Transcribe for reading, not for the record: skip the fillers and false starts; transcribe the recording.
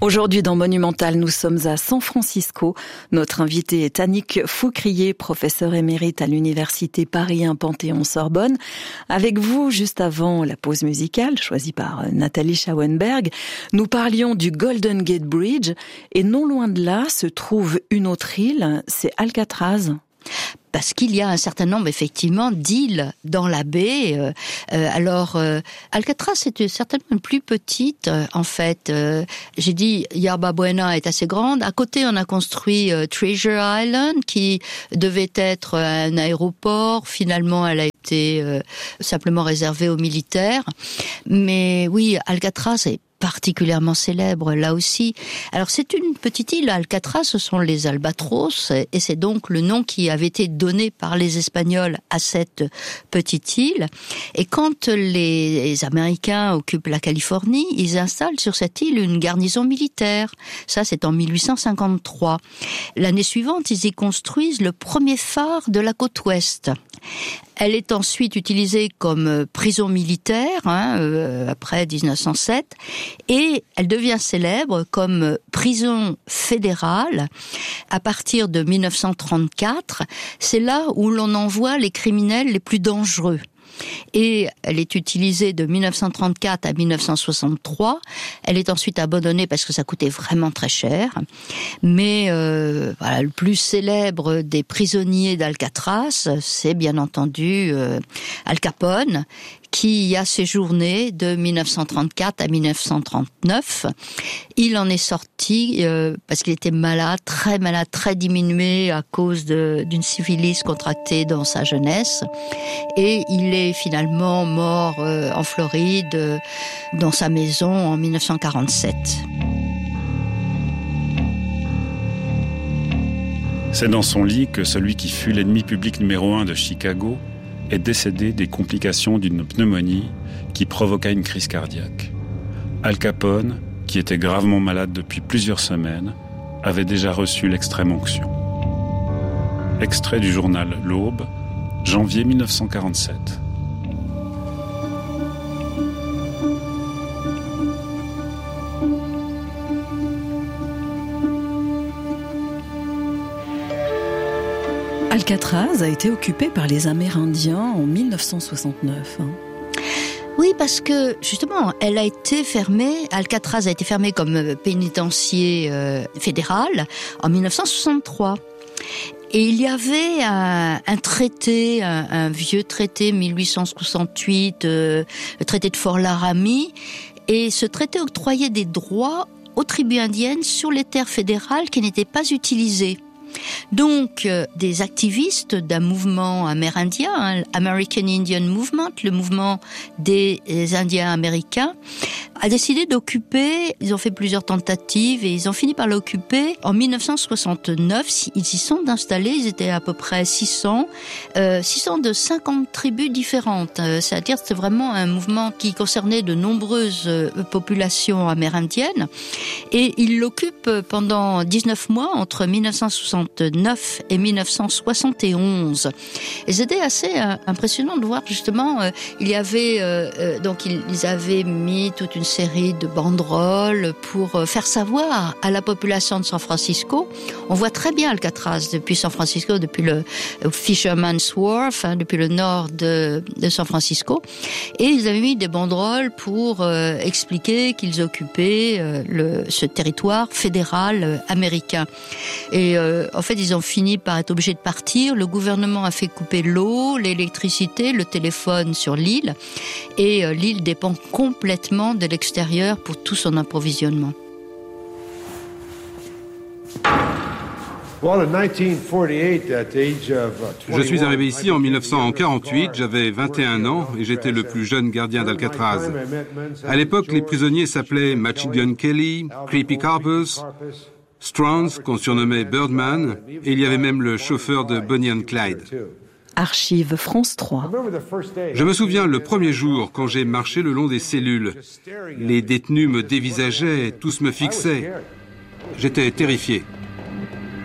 Aujourd'hui dans Monumental, nous sommes à San Francisco. Notre invité est Annick Faucrier, professeur émérite à l'université Paris 1 Panthéon-Sorbonne. Avec vous, juste avant la pause musicale, choisie par Nathalie Schauenberg, nous parlions du Golden Gate Bridge et non loin de là se trouve une autre île, c'est Alcatraz. Parce qu'il y a un certain nombre, effectivement, d'îles dans la baie. Alcatraz, c'était certainement plus petite, en fait. J'ai dit, Yerba Buena est assez grande. À côté, on a construit Treasure Island, qui devait être un aéroport. Finalement, elle a été simplement réservée aux militaires. Mais oui, Alcatraz est particulièrement célèbre là aussi. Alors c'est une petite île, Alcatraz, ce sont les albatros, et c'est donc le nom qui avait été donné par les Espagnols à cette petite île. Et quand les Américains occupent la Californie, ils installent sur cette île une garnison militaire. Ça, c'est en 1853. L'année suivante, ils y construisent le premier phare de la côte ouest. Elle est ensuite utilisée comme prison militaire, après 1907, et elle devient célèbre comme prison fédérale à partir de 1934. C'est là où l'on envoie les criminels les plus dangereux. Et elle est utilisée de 1934 à 1963. Elle est ensuite abandonnée parce que ça coûtait vraiment très cher. Mais le plus célèbre des prisonniers d'Alcatraz, c'est bien entendu Al Capone, qui y a séjourné de 1934 à 1939. Il en est sorti parce qu'il était malade, très diminué à cause d'une syphilis contractée dans sa jeunesse. Et il est finalement mort en Floride, dans sa maison en 1947. C'est dans son lit que celui qui fut l'ennemi public numéro 1 de Chicago est décédé des complications d'une pneumonie qui provoqua une crise cardiaque. Al Capone, qui était gravement malade depuis plusieurs semaines, avait déjà reçu l'extrême onction. Extrait du journal L'Aube, janvier 1947. Alcatraz a été occupé par les Amérindiens en 1969. Oui, parce que justement, elle a été fermée. Alcatraz a été fermée comme pénitencier fédéral en 1963. Et il y avait un traité, un vieux traité 1868, le traité de Fort Laramie, et ce traité octroyait des droits aux tribus indiennes sur les terres fédérales qui n'étaient pas utilisées. Donc, des activistes d'un mouvement amérindien, American Indian Movement, le mouvement des Indiens américains, a décidé d'occuper, ils ont fait plusieurs tentatives et ils ont fini par l'occuper en 1969. Ils y sont installés, ils étaient à peu près 600 de 50 tribus différentes. C'est-à-dire que c'était vraiment un mouvement qui concernait de nombreuses populations amérindiennes. Et ils l'occupent pendant 19 mois, entre 1969 et 1971. Et c'était assez impressionnant de voir justement, il y avait, donc ils avaient mis toute une série de banderoles pour faire savoir à la population de San Francisco. On voit très bien Alcatraz depuis San Francisco, depuis le Fisherman's Wharf, depuis le nord de San Francisco. Et ils avaient mis des banderoles pour expliquer qu'ils occupaient ce territoire fédéral américain. Et en fait, ils ont fini par être obligés de partir. Le gouvernement a fait couper l'eau, l'électricité, le téléphone sur l'île. Et l'île dépend complètement de l'extérieur pour tout son approvisionnement. Je suis arrivé ici en 1948, j'avais 21 ans et j'étais le plus jeune gardien d'Alcatraz. À l'époque, les prisonniers s'appelaient Machigan Kelly, Creepy Carpus, Strauss, qu'on surnommait Birdman, et il y avait même le chauffeur de Bonnie and Clyde. Archives France 3. Je me souviens le premier jour quand j'ai marché le long des cellules. Les détenus me dévisageaient, tous me fixaient. J'étais terrifié.